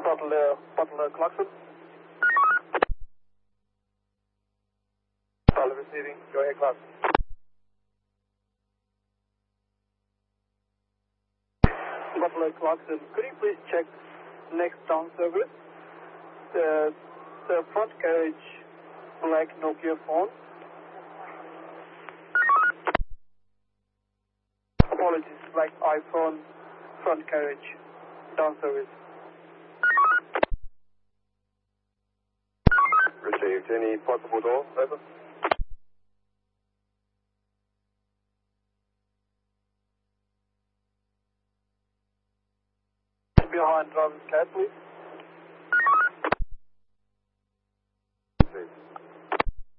Butler Clarkson. Butler receiving. Go ahead, Clarkson. Butler Clarkson, could you please check next down service? The front carriage, black Nokia phone. Apologies, black iPhone, front carriage, down service. Received. Any possible door? Over. Behind driver's cab, please.